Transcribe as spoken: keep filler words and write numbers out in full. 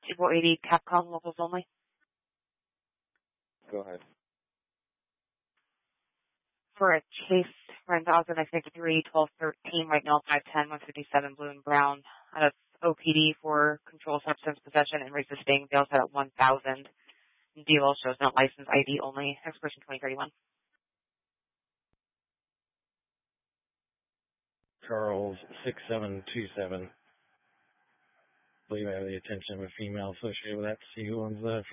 Equal eighty Capcom locals only. Go ahead. For a Chase one thousand fifty-three, twelve thirteen, right now five ten, one fifty-seven, blue and brown. Out of O P D for controlled substance possession and resisting. They also at one thousand. D L shows not license I D only. Expiration twenty thirty-one. Charles six seven two seven. I believe I have the attention of a female associated with that to see who owns that.